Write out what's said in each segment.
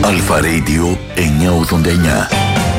Αλφα Radio 989.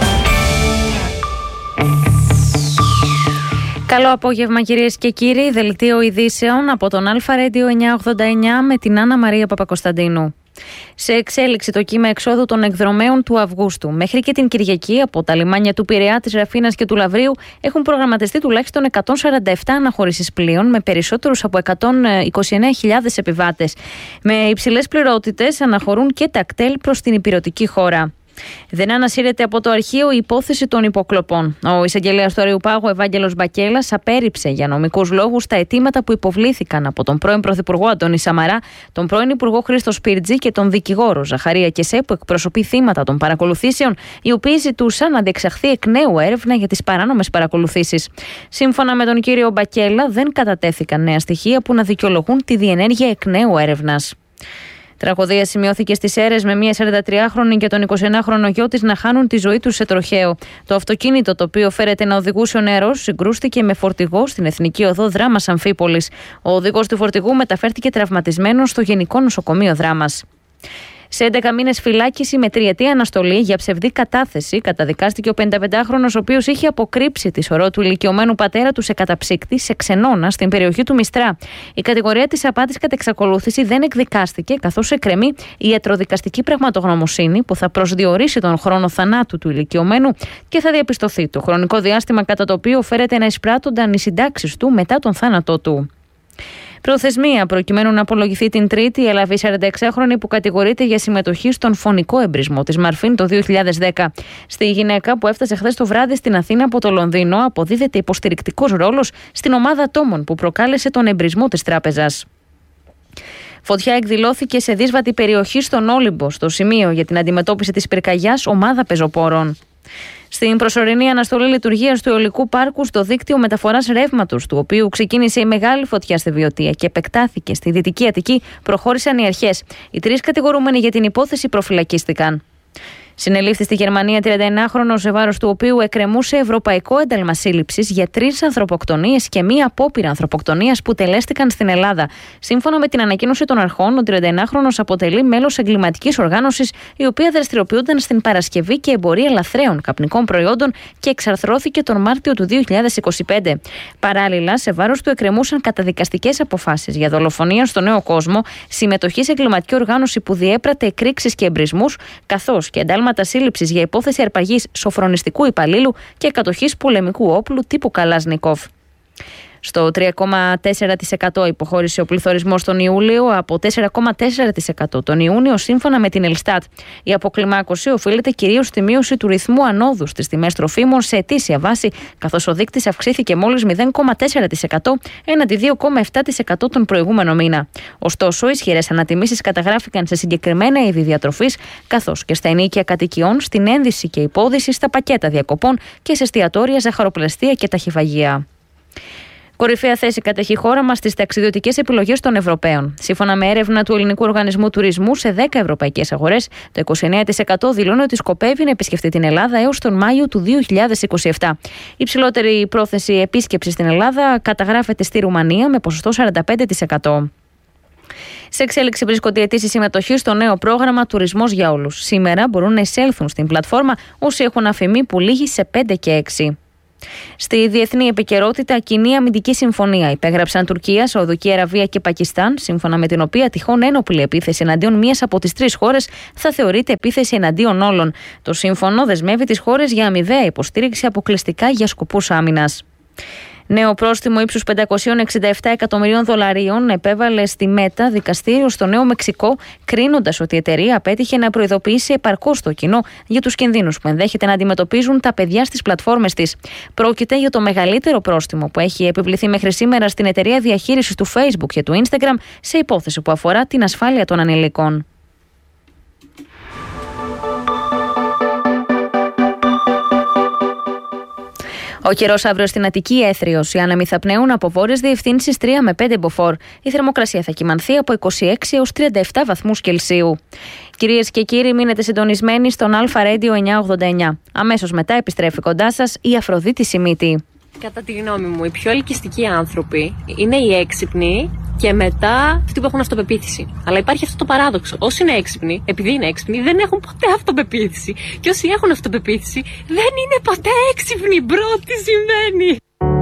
Καλό απόγευμα κυρίες και κύριοι, δελτίο ειδήσεων από τον Αλφα Radio 989 με την Άννα Μαρία Παπακοσταντίνου. Σε εξέλιξη το κύμα εξόδου των εκδρομέων του Αυγούστου. Μέχρι και την Κυριακή από τα λιμάνια του Πειραιά, της Ραφίνας και του Λαβρίου έχουν προγραμματιστεί τουλάχιστον 147 αναχωρήσεις πλοίων με περισσότερους από 129.000 επιβάτες. Με υψηλές πληρότητες αναχωρούν και τα κτέλ προς την ηπειρωτική χώρα. Δεν ανασύρεται από το αρχείο η υπόθεση των υποκλοπών. Ο εισαγγελέας του Αριουπάγου, Ευάγγελος Μπακέλας, απέρριψε για νομικούς λόγους τα αιτήματα που υποβλήθηκαν από τον πρώην Πρωθυπουργό Αντώνη Σαμαρά, τον πρώην Υπουργό Χρήστο Σπίρτζη και τον δικηγόρο Ζαχαρία Κεσέ, που εκπροσωπεί θύματα των παρακολουθήσεων, οι οποίοι ζητούσαν να διεξαχθεί εκ νέου έρευνα για τις παράνομες παρακολουθήσεις. Σύμφωνα με τον κύριο Μπακέλα, δεν κατατέθηκαν νέα στοιχεία που να δικαιολογούν τη διενέργεια εκ νέου έρευνας. Τραγωδία σημειώθηκε στις Σέρρες με μια 43χρονη και τον 21χρονο γιο της να χάνουν τη ζωή τους σε τροχαίο. Το αυτοκίνητο, το οποίο φέρεται να οδηγούσε ο νεαρός, συγκρούστηκε με φορτηγό στην Εθνική Οδό Δράμας Αμφίπολης. Ο οδηγός του φορτηγού μεταφέρθηκε τραυματισμένος στο Γενικό Νοσοκομείο Δράμας. Σε 11 μήνες φυλάκιση με τριετή αναστολή για ψευδή κατάθεση καταδικάστηκε ο 55χρονος, ο οποίος είχε αποκρύψει τη σωρό του ηλικιωμένου πατέρα του σε καταψύκτη σε Ξενώνα στην περιοχή του Μιστρά. Η κατηγορία της απάτης κατά εξακολούθηση δεν εκδικάστηκε, καθώς εκκρεμεί η ιατροδικαστική πραγματογνωμοσύνη που θα προσδιορίσει τον χρόνο θανάτου του ηλικιωμένου και θα διαπιστωθεί το χρονικό διάστημα κατά το οποίο φέρεται να εισπράττονταν οι συντάξεις του μετά τον θάνατό του. Προθεσμία προκειμένου να απολογηθεί την Τρίτη η Ελαβή 46χρονη που κατηγορείται για συμμετοχή στον φωνικό εμπρισμό της Μαρφίν το 2010. Στη γυναίκα που έφτασε χθες το βράδυ στην Αθήνα από το Λονδίνο αποδίδεται υποστηρικτικός ρόλος στην ομάδα ατόμων που προκάλεσε τον εμπρισμό της τράπεζας. Φωτιά εκδηλώθηκε σε δύσβατη περιοχή στον Όλυμπο, στο σημείο για την αντιμετώπιση της πυρκαγιάς ομάδα πεζοπόρων. Στην προσωρινή αναστολή λειτουργίας του αιωλικού πάρκου στο δίκτυο μεταφοράς ρεύματος, του οποίου ξεκίνησε η μεγάλη φωτιά στη Βιωτία και επεκτάθηκε στη Δυτική Αττική, προχώρησαν οι αρχές. Οι 3 κατηγορούμενοι για την υπόθεση προφυλακίστηκαν. Συνελήφθη στη Γερμανία 39χρονος, σε βάρος του οποίου εκκρεμούσε ευρωπαϊκό ένταλμα σύλληψης για 3 ανθρωποκτονίες και μία απόπειρα ανθρωποκτονίας που τελέστηκαν στην Ελλάδα. Σύμφωνα με την ανακοίνωση των αρχών, ο 39χρονος αποτελεί μέλος εγκληματικής οργάνωσης, η οποία δραστηριοποιούνταν στην παρασκευή και εμπορία λαθρέων καπνικών προϊόντων και εξαρθρώθηκε τον Μάρτιο του 2025. Παράλληλα, σε βάρος του εκκρεμούσαν καταδικαστικές αποφάσεις για δολοφονία στο Νέο Κόσμο, συμμετοχή σε εγκληματική οργάνωση που διέπρατε εκρήξεις και εμπρισμούς, καθώς και εντάλματα σύλληψης για υπόθεση αρπαγής σοφρονιστικού υπαλλήλου και κατοχής πολεμικού όπλου τύπου Καλάζνικοφ. Στο 3,4% υποχώρησε ο πληθωρισμός τον Ιούλιο από 4,4% τον Ιούνιο, σύμφωνα με την Ελστάτ. Η αποκλιμάκωση οφείλεται κυρίως στη μείωση του ρυθμού ανόδου στις τιμές τροφίμων σε ετήσια βάση, καθώς ο δείκτης αυξήθηκε μόλις 0,4% έναντι 2,7% τον προηγούμενο μήνα. Ωστόσο, ισχυρές ανατιμήσεις καταγράφηκαν σε συγκεκριμένα είδη διατροφής, καθώς και στα ενοίκια κατοικιών, στην ένδυση και υπόδυση, στα πακέτα διακοπών και σε εστιατόρια, ζαχαροπλαστεία και ταχυφαγεία. Κορυφαία θέση κατέχει η χώρα μας στις ταξιδιωτικές επιλογές των Ευρωπαίων. Σύμφωνα με έρευνα του Ελληνικού Οργανισμού Τουρισμού, σε 10 ευρωπαϊκές αγορές, το 29% δηλώνει ότι σκοπεύει να επισκεφτεί την Ελλάδα έως τον Μάιο του 2027. Η υψηλότερη πρόθεση επίσκεψης στην Ελλάδα καταγράφεται στη Ρουμανία με ποσοστό 45%. Σε εξέλιξη βρίσκονται οι αιτήσεις συμμετοχής στο νέο πρόγραμμα Τουρισμός για Όλους. Σήμερα μπορούν να εισέλθουν στην πλατφόρμα όσοι έχουν αφημί που λήγει σε 5 και 6. Στη διεθνή επικαιρότητα, κοινή αμυντική συμφωνία υπέγραψαν Τουρκία, Σαουδική Αραβία και Πακιστάν, σύμφωνα με την οποία τυχόν ένοπλη επίθεση εναντίον μίας από τις 3 χώρες θα θεωρείται επίθεση εναντίον όλων. Το σύμφωνο δεσμεύει τις χώρες για αμοιβαία υποστήριξη αποκλειστικά για σκοπούς άμυνας. Νέο πρόστιμο ύψους $567 εκατομμυρίων επέβαλε στη ΜΕΤΑ δικαστήριο στο Νέο Μεξικό, κρίνοντας ότι η εταιρεία απέτυχε να προειδοποιήσει επαρκώς το κοινό για τους κινδύνους που ενδέχεται να αντιμετωπίζουν τα παιδιά στις πλατφόρμες της. Πρόκειται για το μεγαλύτερο πρόστιμο που έχει επιβληθεί μέχρι σήμερα στην εταιρεία διαχείρισης του Facebook και του Instagram σε υπόθεση που αφορά την ασφάλεια των ανηλίκων. Ο καιρός αύριο στην Αττική έθριος. Οι άνεμοι θα πνέουν από βόρειες διευθύνσεις 3 με 5 μποφόρ. Η θερμοκρασία θα κυμανθεί από 26 έως 37 βαθμούς Κελσίου. Κυρίες και κύριοι, μείνετε συντονισμένοι στον Αλφα Radio 989. Αμέσως μετά επιστρέφει κοντά σας η Αφροδίτη Σιμίτη. Κατά τη γνώμη μου, οι πιο ελκυστικοί άνθρωποι είναι οι έξυπνοι και μετά αυτοί που έχουν αυτοπεποίθηση. Αλλά υπάρχει αυτό το παράδοξο. Όσοι είναι έξυπνοι, επειδή είναι έξυπνοι, δεν έχουν ποτέ αυτοπεποίθηση. Και όσοι έχουν αυτοπεποίθηση, δεν είναι ποτέ έξυπνοι. Μπρο, τι συμβαίνει?